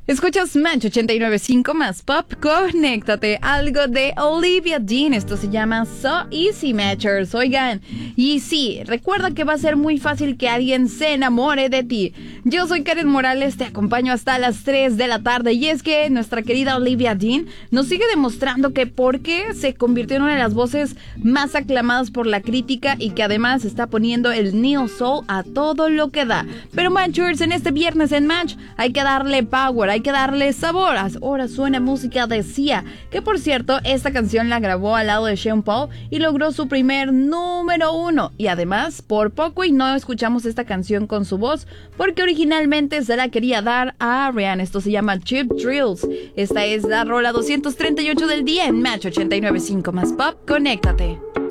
Escuchas Match 89.5 más Pop, conéctate, algo de Olivia Dean, esto se llama So Easy Matchers, oigan, y sí, recuerda que va a ser muy fácil que alguien se enamore de ti. Yo soy Karen Morales, te acompaño hasta las 3 de la tarde, y es que nuestra querida Olivia Dean nos sigue demostrando que por qué se convirtió en una de las voces más aclamadas por la crítica y que además está poniendo el neo soul a todo lo que da. Pero Matchers, en este viernes en Match hay que darle power, hay que darle sabor. Ahora suena música de Sia, que por cierto, esta canción la grabó al lado de Sean Paul y logró su primer número 1. Y además, por poco y no escuchamos esta canción con su voz, porque originalmente se la quería dar a Ariane. Esto se llama Cheap Thrills. Esta es la rola 238 del día en Match 89.5 más Pop. Conéctate.